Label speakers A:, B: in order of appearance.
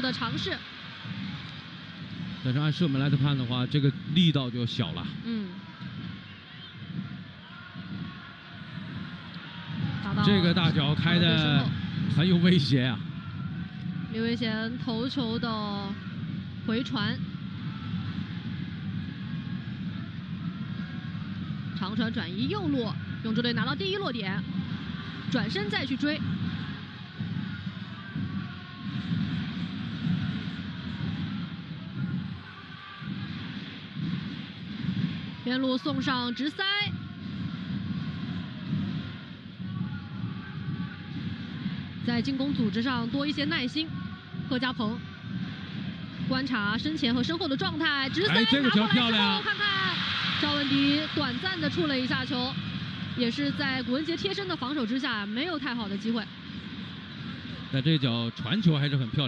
A: 的尝试。
B: 但是按射门来看的话，这个力道就小了。这个大脚开的很有威胁啊！
A: 李维贤头球的回传，长传转移右路，永州队拿到第一落点，转身再去追。边路送上直塞。 在进攻组织上多一些耐心。贺家鹏观察身前和身后的状态，直塞
B: 这个球漂亮。
A: 看看赵文迪短暂的触了一下球，也是在古文杰贴身的防守之下，没有太好的机会。
B: 那这脚传球还是很漂亮。